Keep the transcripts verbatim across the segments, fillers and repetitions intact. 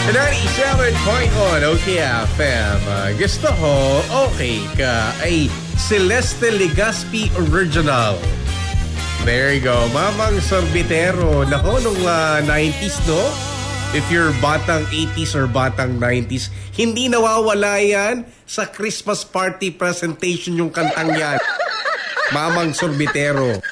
ninety-seven point one O K F M. Uh, gusto ko, okay ka, ay Celeste Legaspi Original. There you go. Mamang sorbitero. Nako, nung uh, nineties, no? If you're batang eighties or batang nineties, hindi nawawala yan sa Christmas party presentation yung kantang yan. Mamang sorbitero.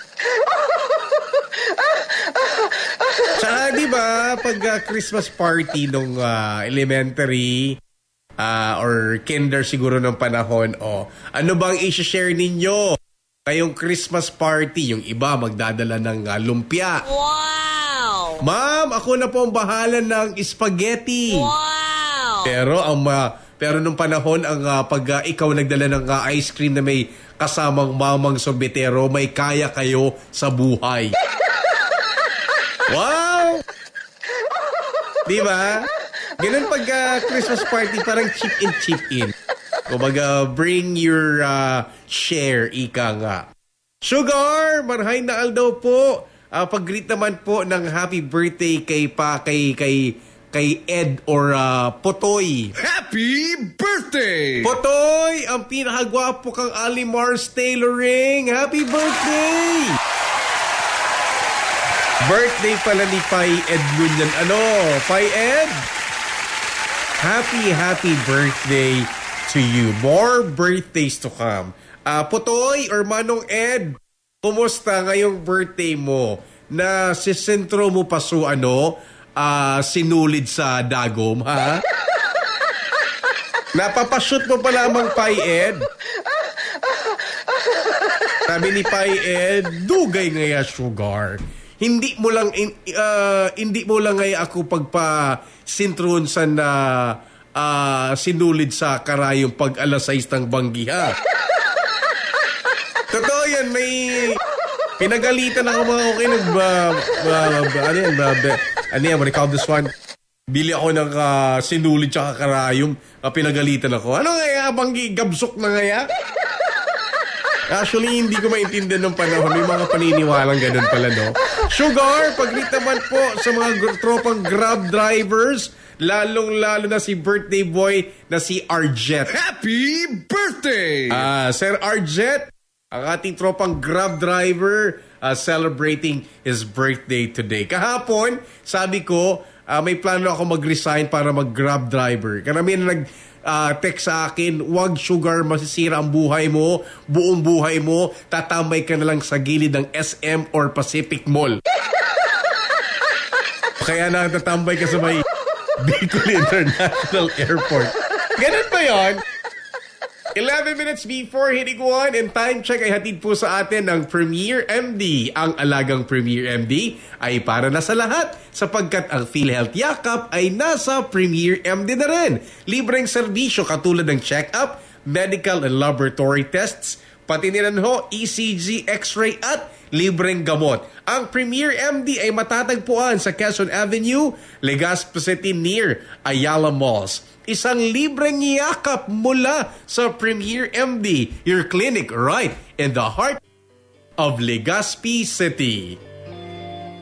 Tsaka, di ba, pag uh, Christmas party nung uh, elementary uh, or kinder siguro ng panahon, oh, ano bang i-share ninyo? Ngayong Christmas party, yung iba magdadala ng uh, lumpia. Wow! Ma'am, ako na po ang bahala ng spaghetti. Wow! Pero ang uh, pero nung panahon ang uh, pag uh, ikaw nagdala ng uh, ice cream na may kasamang mamang sorbetero, may kaya kayo sa buhay. Wow! Di ba? Ganun pag uh, Christmas party, parang chip in, chip in. Kumbaga, bring your uh, share, ika nga. Sugar, marhay na aldaw po. Uh, pag-greet naman po ng happy birthday kay pa, kay, kay, kay Ed or uh, Potoy. Happy birthday! Potoy, ang pinakagwapo kang Alimars Tailoring. Happy birthday! Birthday pala ni Pai Ed Lunyan. Ano? Pai Ed? Happy, happy birthday to you. More birthdays to come. Uh, Putoy or Manong Ed, kumusta ngayong birthday mo? Na si sentro mo pa so ano, uh, sinulid sa dagom, ha? Napapashoot mo pa lamang, Pai Ed. Sabi ni Pai Ed, dugay ngaya sugar. Hindi mo lang uh, hindi mo lang ngay ako pagpa sintron sa na uh, sinulid sa karayong pag alas sais ng banggiha. Totoo yan, may pinagalitan ako mga okay nag ba, ba, ba, ano yan, ba, ba, ano yan, what do you call this one? Bili ako ng uh, sinulid tsaka karayong, uh, pinagalitan ako. Ano ngaya, banggi, gabsok na ngaya? Actually, hindi ko maintindihan ng panahon. May mga paniniwalang ganun pala, no? Sugar, pag-greet naman po sa mga gr- tropang Grab drivers, lalong-lalo na si birthday boy na si Arjet. Happy birthday! Ah, Sir Arjet, ang ating tropang Grab driver, uh, celebrating his birthday today. Kahapon, sabi ko, uh, may plano ako mag-resign para mag-Grab driver. Karamihan na nag... Uh, text sa akin, wag sugar, masisira ang buhay mo, buong buhay mo, tatambay ka na lang sa gilid ng S M or Pacific Mall. Kaya na tatambay ka sa may Bicol International Airport. Ganun ba yun? eleven minutes before hitting one, and time check ay hatid po sa atin ng Premier M D. Ang alagang Premier M D ay para na sa lahat sapagkat ang PhilHealth Yakap ay nasa Premier M D na rin. Libreng serbisyo katulad ng check-up, medical and laboratory tests, pati nilan ho, E C G, X-ray at libreng gamot. Ang Premier M D ay matatagpuan sa Quezon Avenue, Legazpi City near Ayala Malls. Isang libreng yakap mula sa Premier M D, your clinic right in the heart of Legazpi City.